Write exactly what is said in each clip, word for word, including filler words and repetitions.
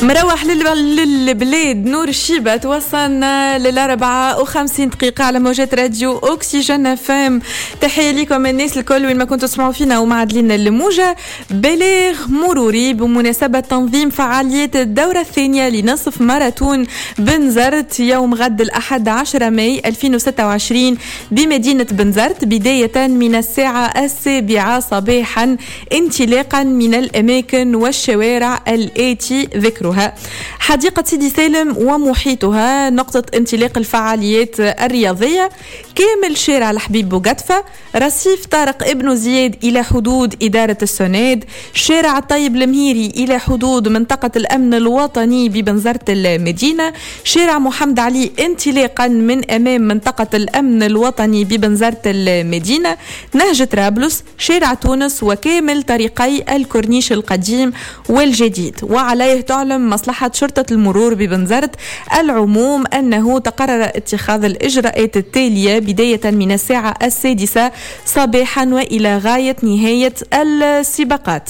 مروح للبلاد نور الشيبة. توصلنا للأربعة وخمسين دقيقة على موجات راديو أكسجين فام. تحية لكم الناس الكل وين ما كنتوا تسمعوا فينا ومعدلين الموجة. بلاغ مروري بمناسبة تنظيم فعاليات الدورة الثانية لنصف ماراثون بنزرت يوم غد الأحد عشرة ماي ألفين وستة وعشرين بمدينة بنزرت، بداية من الساعة السابعة صباحا انطلاقا من الأماكن والشوارع الآتي ذكرها: حديقة سيدي سالم ومحيطها نقطة انطلاق الفعاليات الرياضية، كامل شارع الحبيب بوقتفة، رصيف طارق ابن زياد إلى حدود إدارة السناد، شارع الطيب المهيري إلى حدود منطقة الأمن الوطني ببنزرت المدينة، شارع محمد علي انطلاقا من أمام منطقة الأمن الوطني ببنزرت المدينة، نهج طرابلس، شارع تونس، وكامل طريقي الكورنيش القديم والجديد. وعليه تعلم مصلحة شرطة المرور ببنزرت العموم أنه تقرر اتخاذ الإجراءات التالية بداية من الساعة السادسة صباحا وإلى غاية نهاية السباقات: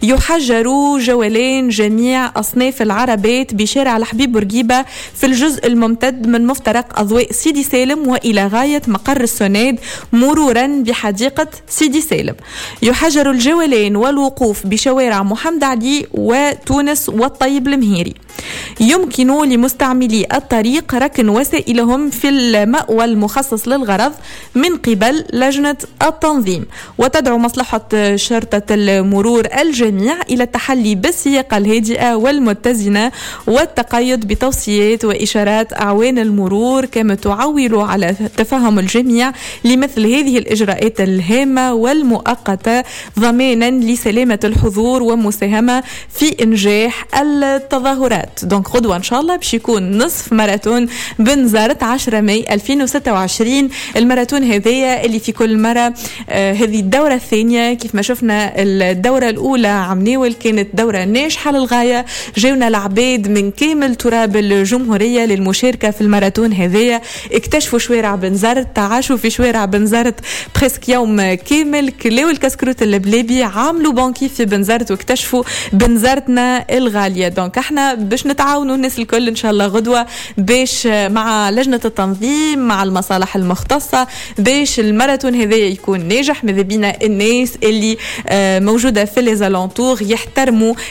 يحجر جولان جميع أصناف العربات بشارع الحبيب بورقيبة في الجزء الممتد من مفترق أضواء سيدي سالم وإلى غاية مقر السناد مرورا بحديقة سيدي سالم. يحجر الجولان والوقوف بشوارع محمد علي وتونس والطيب المهيري. يمكن لمستعملي الطريق ركن وسائلهم في المأوى المخصص للغرض من قبل لجنة التنظيم. وتدعو مصلحة شرطة المرور الجميع إلى التحلي بالسياقة الهادئة والمتزنة والتقيد بتوصيات وإشارات أعوان المرور، كما تعول على تفهم الجميع لمثل هذه الإجراءات الهامة والمؤقتة ضمانا لسلامة الحضور ومساهمة في إنجاح التظاهرات. دونك غدوة إن شاء الله باش يكون نصف ماراثون بنزرت عشرة ماي ألفين وستة وعشرين. الماراثون هذية اللي في كل مرة آه هذه الدورة الثانية كيف ما شفنا الدورة الأولى عمناول كانت دورة ناجحة للغاية، جاونا العباد من كامل تراب الجمهورية للمشاركة في الماراثون هذية، اكتشفوا شوارع بنزرت، تعاشوا في شوارع بنزرت بريسك يوم كامل، كلاو الكسكروت اللبلابي، عملوا بانكي في بنزرت واكتشفوا بنزرتنا الغالية. دونك احنا باش نتعاونوا الناس الكل ان شاء الله غدوة باش مع لجنة التنظيم مع المصالح المختصة باش الماراثون هذا يكون ناجح. ماذا بينا الناس اللي موجودة في ليزالونتور يحترموا